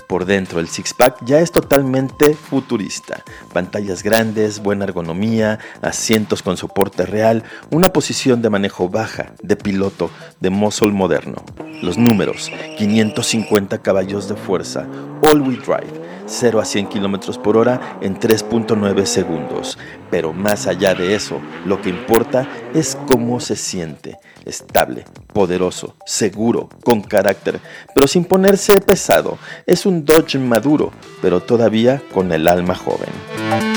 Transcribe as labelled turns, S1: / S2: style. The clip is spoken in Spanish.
S1: Por dentro, el Six-Pack ya es totalmente futurista. Pantallas grandes, buena ergonomía, asientos con soporte real, una posición de manejo baja, de piloto, de muscle moderno. Los números: 550 caballos de fuerza, all-wheel drive, 0 a 100 km por hora en 3.9 segundos. Pero más allá de eso, lo que importa es cómo se siente. Estable, poderoso, seguro, con carácter, pero sin ponerse pesado. Es un Dodge maduro, pero todavía con el alma joven.